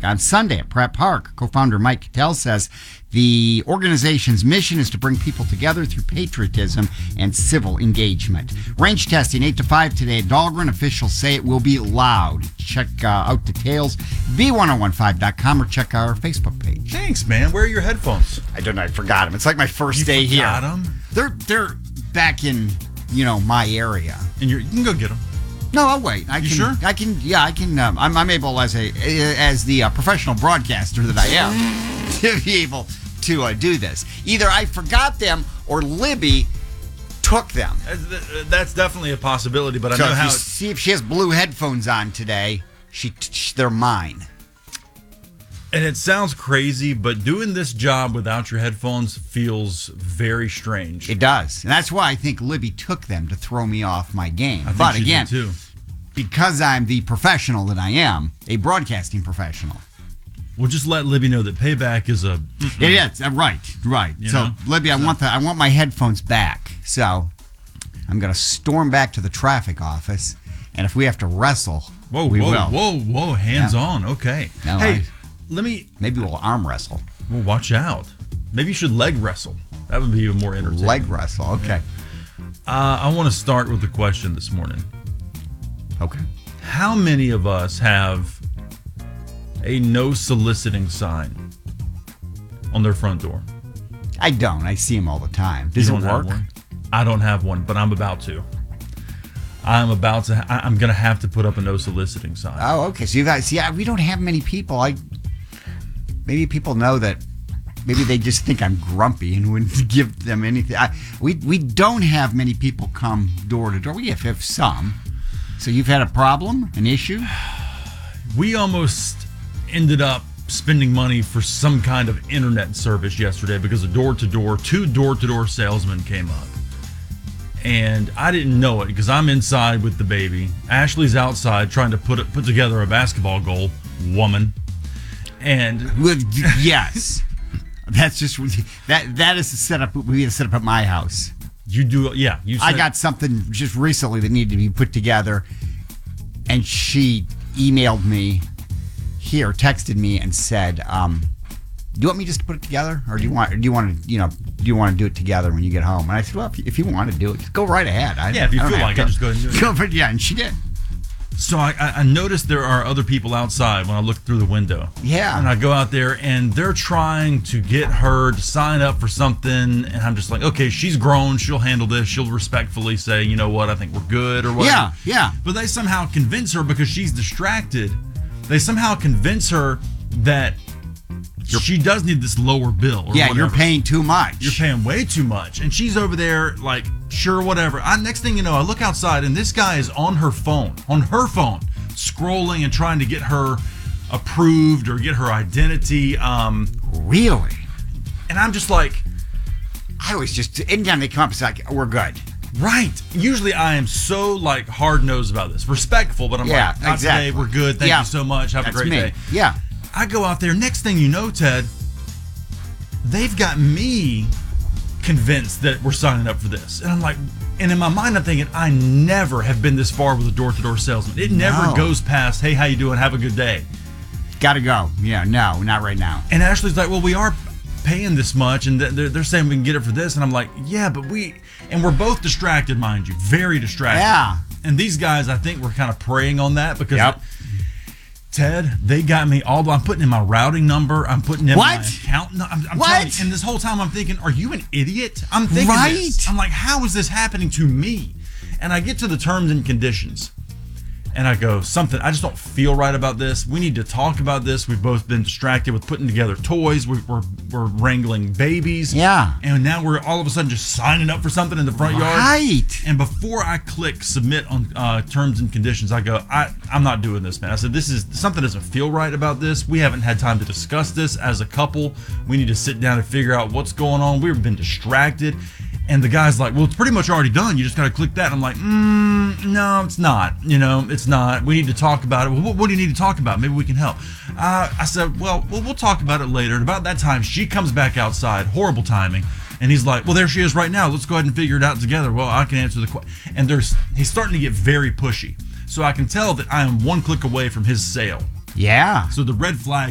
on Sunday at Pratt Park. Co-founder Mike Cattell says the organization's mission is to bring people together through patriotism and civil engagement. Range testing 8 to 5 today at Dahlgren. Officials say it will be loud. Check out details, v1015.com, or check our Facebook page. Thanks, man. Where are your headphones? I don't know. I forgot them. It's like my first day here. You forgot them? They're back in, my area. And you can go get them. No, I'll wait. You sure? I can. Yeah, I can. I'm able as the professional broadcaster that I am to be able to do this. Either I forgot them or Libby took them. That's definitely a possibility, but I So know if how. you see if she has blue headphones on today, they're mine. And it sounds crazy, but doing this job without your headphones feels very strange. It does, and that's why I think Libby took them to throw me off my game. I think But she again, did too. because I'm the professional that I am, a broadcasting professional. We'll just let Libby know that payback is a. It is right. You So know? Libby, I want my headphones back. So I'm gonna storm back to the traffic office, and if we have to wrestle, we will. Whoa, hands on. Okay. No, hey, maybe we'll arm wrestle. Well, watch out. Maybe you should leg wrestle. That would be even more entertaining. Leg wrestle. Okay. I want to start with the question this morning. Okay. How many of us have a no soliciting sign on their front door? I don't. I see them all the time. Does it work? I don't have one, but I'm about to. I'm going to have to put up a no soliciting sign. Oh, okay. So you guys, we don't have many people. Maybe people know that. Maybe they just think I'm grumpy and wouldn't give them anything. We don't have many people come door to door. We have some. So you've had a problem, an issue? We almost ended up spending money for some kind of internet service yesterday because two door-to-door salesmen came up. And I didn't know it because I'm inside with the baby. Ashley's outside trying to put together a basketball goal. Woman. And yes. That's just that is the setup we had to set up at my house. You do, yeah. I got something just recently that needed to be put together, and she emailed me texted me and said, "Do you want me just to put it together, or do you want to do it together when you get home?" And I said, "Well, if you want to do it, just go right ahead." If you feel like it, just go ahead and do it. But yeah, and she did. So I noticed there are other people outside when I look through the window. Yeah. And I go out there, and they're trying to get her to sign up for something, and I'm just like, okay, she's grown. She'll handle this. She'll respectfully say, you know what, I think we're good, or whatever. Yeah. But they somehow convince her, because she's distracted, they somehow convince her that she does need this lower bill. Or yeah, whatever. you're paying too much. You're paying way too much. And she's over there like, sure, whatever. Next thing you know, I look outside, and this guy is on her phone, scrolling and trying to get her approved or get her identity. Really? And I'm just like... I was just... Anytime they come up, it's like, we're good. Right. Usually I am so like hard-nosed about this. Respectful, but I'm like, not exactly. today, we're good. Thank you so much. Have a great day. Yeah. I go out there. Next thing you know, Ted, they've got me convinced that we're signing up for this. And I'm like, and in my mind, I'm thinking, I never have been this far with a door-to-door salesman. It never goes past, hey, how you doing? Have a good day. Gotta go. Yeah, no, not right now. And Ashley's like, well, we are paying this much, and they're saying we can get it for this. And I'm like, yeah, but we're both distracted, mind you, very distracted. Yeah. And these guys, I think, were kind of preying on that because... Ted, they got me all. I'm putting in my routing number. I'm putting in my account. I'm telling you, and this whole time I'm thinking, are you an idiot? I'm thinking this. I'm like, how is this happening to me? And I get to the terms and conditions, and I go, I just don't feel right about this. We need to talk about this. We've both been distracted with putting together toys. We're wrangling babies. Yeah. And now we're all of a sudden just signing up for something in the front yard. Right. And before I click submit on terms and conditions, I go, I'm not doing this, man. I said, something doesn't feel right about this. We haven't had time to discuss this as a couple. We need to sit down and figure out what's going on. We've been distracted. And the guy's like, well, it's pretty much already done. You just got to click that. I'm like, no, it's not. It's not. We need to talk about it. Well, what do you need to talk about? Maybe we can help. I said, well, we'll talk about it later. And about that time, she comes back outside. Horrible timing. And he's like, well, there she is right now. Let's go ahead and figure it out together. Well, I can answer the question. And he's starting to get very pushy. So I can tell that I am one click away from his sale. Yeah. So the red flag